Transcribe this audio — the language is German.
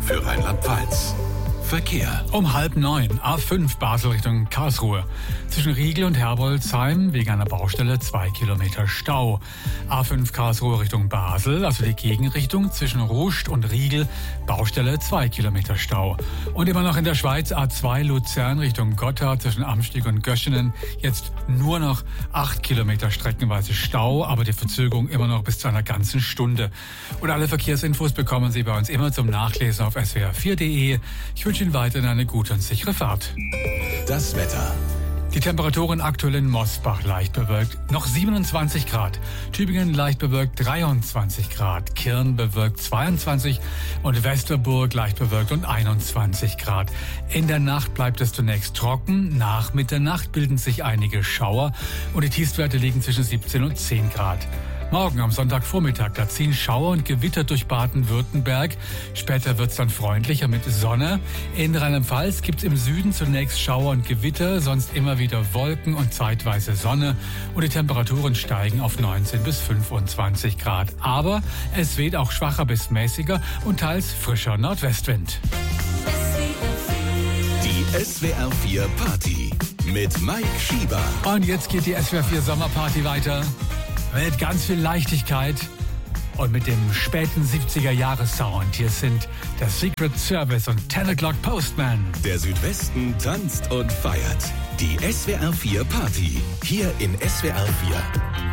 für Rheinland-Pfalz. Verkehr. Um 8:30 A5 Basel Richtung Karlsruhe. Zwischen Riegel und Herbolzheim wegen einer Baustelle 2 Kilometer Stau. A5 Karlsruhe Richtung Basel, also die Gegenrichtung zwischen Ruscht und Riegel, Baustelle 2 Kilometer Stau. Und immer noch in der Schweiz A2 Luzern Richtung Gotthard zwischen Amsteg und Göschenen. Jetzt nur noch 8 Kilometer streckenweise Stau, aber die Verzögerung immer noch bis zu einer ganzen Stunde. Und alle Verkehrsinfos bekommen Sie bei uns immer zum Nachlesen auf swr4.de. Ich wünsche Ihnen weiterhin eine gute und sichere Fahrt. Das Wetter. Die Temperaturen aktuell in Mosbach leicht bewölkt, noch 27 Grad. Tübingen leicht bewölkt 23 Grad. Kirn bewölkt 22 und Westerburg leicht bewölkt und 21 Grad. In der Nacht bleibt es zunächst trocken. Nach Mitternacht bilden sich einige Schauer und die Tiefstwerte liegen zwischen 17 und 10 Grad. Morgen am Sonntagvormittag, da ziehen Schauer und Gewitter durch Baden-Württemberg. Später wird's dann freundlicher mit Sonne. In Rheinland-Pfalz gibt's im Süden zunächst Schauer und Gewitter, sonst immer wieder Wolken und zeitweise Sonne. Und die Temperaturen steigen auf 19 bis 25 Grad. Aber es weht auch schwacher bis mäßiger und teils frischer Nordwestwind. Die SWR 4 Party mit Mike Schieber. Und jetzt geht die SWR 4 Sommerparty weiter. Mit ganz viel Leichtigkeit und mit dem späten 70er-Jahres-Sound. Hier sind der Secret Service und 10 O'Clock Postman. Der Südwesten tanzt und feiert. Die SWR 4 Party. Hier in SWR 4.